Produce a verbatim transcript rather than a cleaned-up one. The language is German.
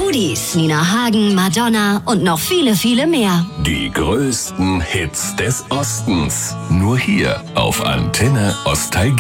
Rudis, Nina Hagen, Madonna und noch viele, viele mehr. Die größten Hits des Ostens. Nur hier auf Antenne Ostalgie.